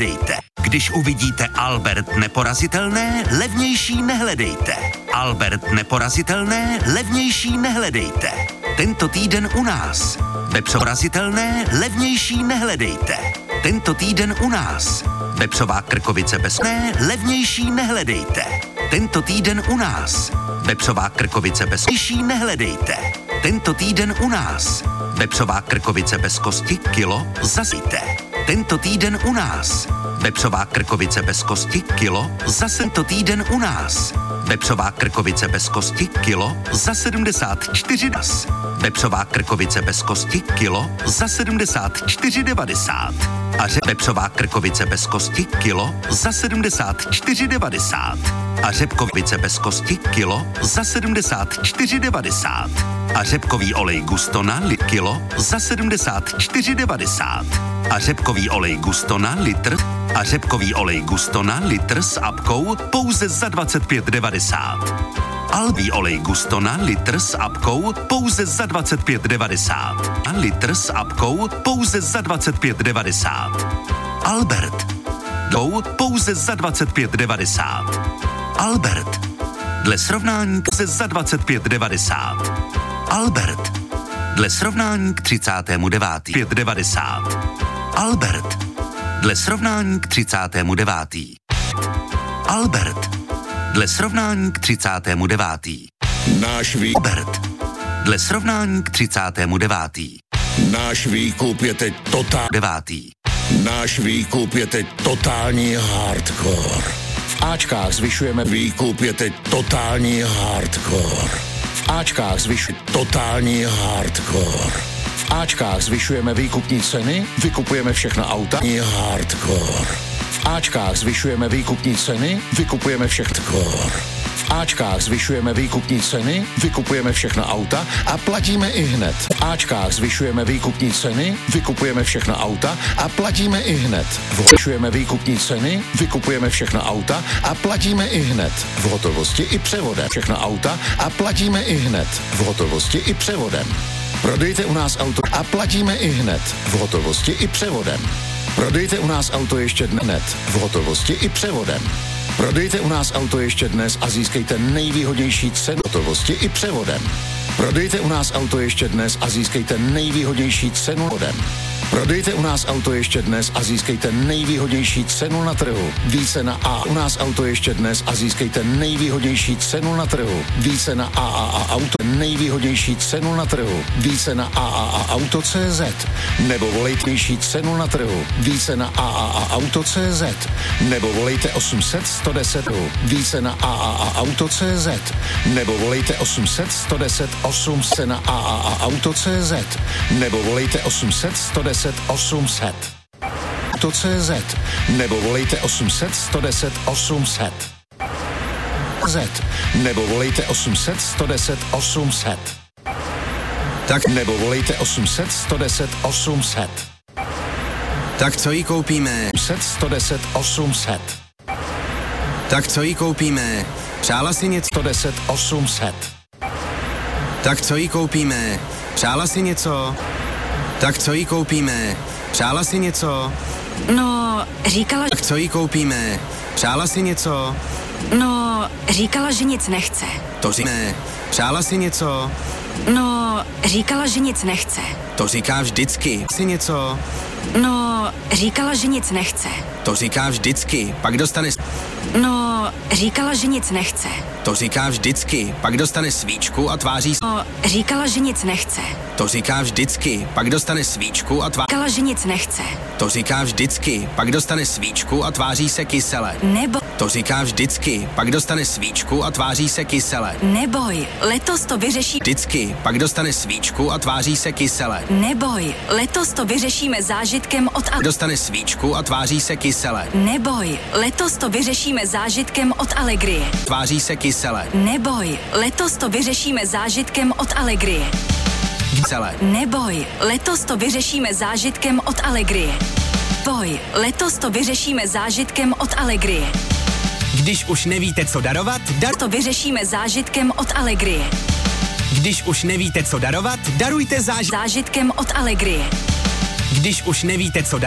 nehledejte. Když uvidíte Albert neporazitelné, levnější nehledejte. Albert neporazitelné, levnější nehledejte. Tento týden u nás. Porazitelné, levnější nehledejte. Tento týden u nás. Vepřová krkovice bezné, levnější nehledejte. Tento týden u nás. Vepřová krkovice beznější nehledejte. Tento týden u nás. Vepřová krkovice bez kosti, kilo, zasejte. Tento týden u nás. Vepřová krkovice bez kosti, kilo, zase tento týden u nás. Vepřová krkovice bez kosti, kilo, za 74 das. Vepřová krkovice bez kosti, kilo, za 74,90. A vepřová krkovice bez kosti, kilo, za 74,90. A řepkovice bez kosti, kilo, za 74,90. A řepkový olej Gustona, kilo, za 74,90. A řepkový olej Gustona, litr. A řepkový olej Gustona, litr s apkou, pouze za 25,90. Albí olej Gustona, litr s apkou, pouze za 25,90. A litr s apkou, pouze za 25,90. Albert. Pouze za 25,90. Albert. Dle srovnání pouze za 25,90. Albert. Dle srovnání k 39. 5,90. Albert. Dle srovnání k 39. Albert. Dle srovnání k 39. Náš Albert. Dle srovnání k 39. Náš výkup je teď Náš výkup je teď totální hardcore. V Ačkách zvyšujeme Výkup je teď totální hardcore. V Ačkách zvyšujeme Totální hardcore. V Ačkách zvyšujeme výkupní ceny, vykupujeme všechna auta. Hardcore. V Ačkách zvyšujeme výkupní ceny, vykupujeme všechna V Ačkách zvyšujeme výkupní ceny, vykupujeme všechna auta a platíme i hned. V Ačkách zvyšujeme výkupní ceny, vykupujeme všechna auta a platíme i hned. Zvyšujeme výkupní ceny, vykupujeme všechna auta a platíme i hned. V hotovosti i převodem. Všechna auta a platíme i hned. V hotovosti i převodem. Prodejte u nás auto a platíme i hned. V hotovosti i převodem. Prodejte u nás auto ještě hned. V hotovosti i převodem. Prodejte u nás auto ještě dnes a získejte nejvýhodnější cenu hotovosti i převodem. Prodejte u nás auto ještě dnes a získejte nejvýhodnější cenu hodem. Prodejte u nás auto ještě dnes a získejte nejvýhodnější cenu na trhu. Více na A. U nás auto ještě dnes a získejte nejvýhodnější cenu na trhu. Více na AAA Auto. Nejvýhodnější cenu na trhu. Více na AAA Auto.cz. Nebo volejte nižší cenu na trhu. Více na AAA Auto.cz. Nebo volejte 800 110. Více na AAA Auto.cz. Nebo volejte 800 110 800 na AAA Auto.cz. Nebo volejte 800 110 800. Auto.cz. Nebo volejte 800 110 800. Nebo volejte 800 110 800. Tak nebo volejte 800 110 800. Tak co jí koupíme? 110 800. Tak co jí koupíme? Přála si něco? 110 800. Tak co jí koupíme? Přála si něco? Tak co jí koupíme? Přála si něco? No, říkala... Tak co jí koupíme? Přála si něco? No, říkala, že nic nechce. To říkáme. Přála si něco? No, říkala, že nic nechce. To říká vždycky. Si něco? No, říkala, že nic nechce. To říká vždycky. Pak dostane... No, říkala, že nic nechce. To říká vždycky. Pak dostane svíčku a tváří... No, říkala, že nic nechce. To říká vždycky. Pak dostane svíčku a tváří... Říkala, že nic nechce. To říká vždycky. Pak dostane svíčku a tváří se kysele. Nebo... To říká vždycky. Pak dostane svíčku a tváří se kysele. Neboj, letos to vyřeší... Vždycky. Pak dostane svíčku a tváří se kysele. Neboj, letos to vyřešíme zážitkem od... Dostane svíčku a tváří se kysele. Neboj, letos to vyřešíme zážitkem od Allegrie. Tváří se kysele. Neboj, letos to vyřešíme zážitkem od Allegrie. Celé. Neboj, letos to vyřešíme zážitkem od Allegrie. Boj, letos to vyřešíme zážitkem od Allegrie. Když už nevíte, co darovat, To vyřešíme zážitkem od Allegrie. Když už nevíte, co darovat, darujte zážitkem Zážitkem od Allegrie. Když už nevíte, co darovat,